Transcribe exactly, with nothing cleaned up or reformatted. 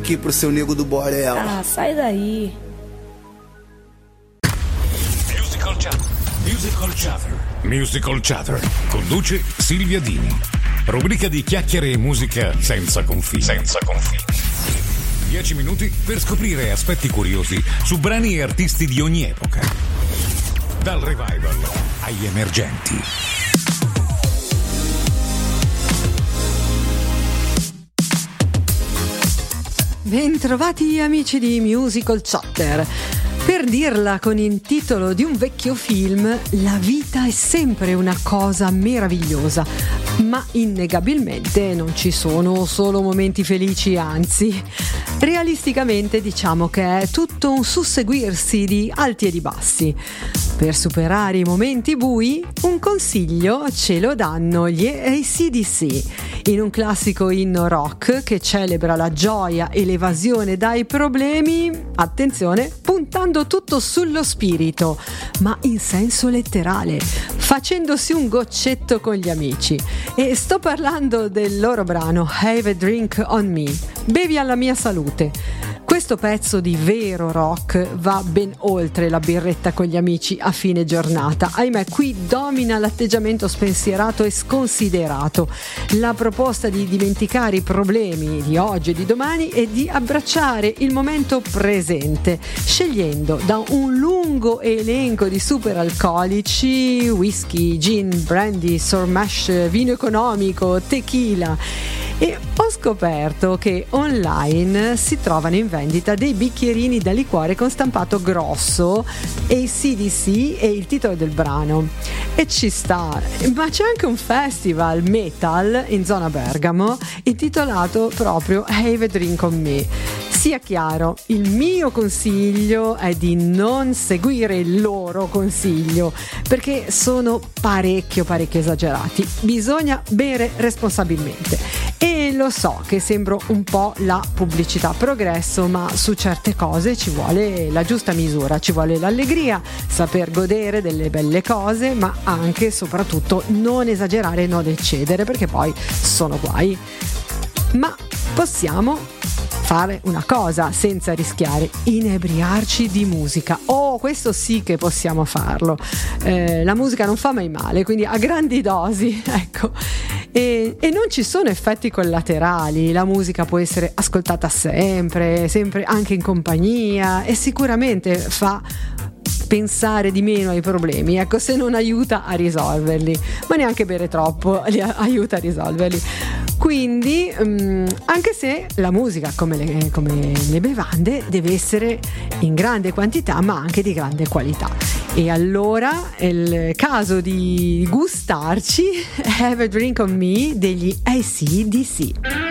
aqui pro seu nego do Borel. Ah, sai daí. Musical Chatter. Musical Chatter. Musical Chatter. Conduce Silvia Dini. Rubrica di chiacchiere e musica senza confini. Senza confini. Dieci minuti per scoprire aspetti curiosi su brani e artisti di ogni epoca. Dal revival agli emergenti. Bentrovati amici di Musical Chatter. Per dirla con il titolo di un vecchio film, la vita è sempre una cosa meravigliosa, ma innegabilmente non ci sono solo momenti felici, anzi, realisticamente diciamo che è tutto un susseguirsi di alti e di bassi. Per superare i momenti bui, un consiglio ce lo danno gli A C D C, in un classico inno rock che celebra la gioia e l'evasione dai problemi, attenzione, puntando tutto sullo spirito, ma in senso letterale, facendosi un goccetto con gli amici. E sto parlando del loro brano Have a Drink on Me, bevi alla mia salute. Questo pezzo di vero rock va ben oltre la birretta con gli amici a fine giornata. Ahimè, qui domina l'atteggiamento spensierato e sconsiderato, la proposta di dimenticare i problemi di oggi e di domani e di abbracciare il momento presente, scegliendo da un lungo elenco di superalcolici, whisky, gin, brandy, sormash, vino economico, tequila. E ho scoperto che online si trovano in vendita dei bicchierini da liquore con stampato grosso A C D C e il titolo del brano. E ci sta, ma c'è anche un festival metal in zona Bergamo intitolato proprio Have a Drink on Me. Sia chiaro, il mio consiglio è di non seguire il loro consiglio, perché sono parecchio parecchio esagerati. Bisogna bere responsabilmente. E lo so che sembro un po' la pubblicità progresso, ma su certe cose ci vuole la giusta misura, ci vuole l'allegria, saper godere delle belle cose, ma anche e soprattutto non esagerare e non eccedere, perché poi sono guai. Ma possiamo fare una cosa senza rischiare: inebriarci di musica. Oh, questo sì che possiamo farlo. Eh, la musica non fa mai male, quindi a grandi dosi, ecco. E, e non ci sono effetti collaterali. La musica può essere ascoltata sempre, sempre anche in compagnia, e sicuramente fa pensare di meno ai problemi, ecco, se non aiuta a risolverli, ma neanche bere troppo li aiuta a risolverli. Quindi um, anche se la musica, come le, come le bevande, deve essere in grande quantità ma anche di grande qualità. E allora è il caso di gustarci Have a Drink on Me degli A C D C.